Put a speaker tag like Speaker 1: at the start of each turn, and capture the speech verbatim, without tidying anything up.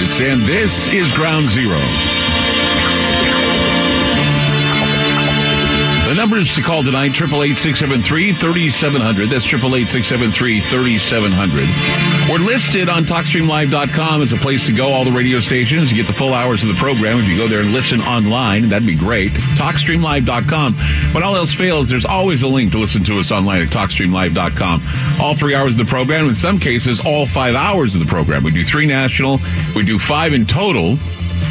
Speaker 1: Davis, and this is Ground Zero. The numbers to call tonight, eight eight eight, six seven three, three seven zero zero. That's eight eight eight, six seven three, three seven zero zero. We're listed on talk stream live dot com as a place to go, all the radio stations. You get the full hours of the program if you go there and listen online. That'd be great. talk stream live dot com. When all else fails, there's always a link to listen to us online at talk stream live dot com. All three hours of the program, in some cases, all five hours of the program. We do three national. We do five in total.